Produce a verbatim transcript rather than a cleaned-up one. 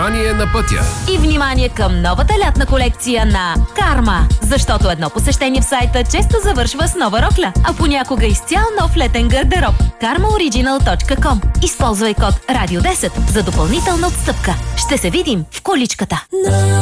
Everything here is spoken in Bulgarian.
Внимание на пътя! И внимание към новата лятна колекция на Карма. Защото едно посещение в сайта често завършва с нова рокля, а понякога изцял нов летен гардероб. карма ориджинал точка ком. Използвай код Радио десет за допълнителна отстъпка. Ще се видим в количката.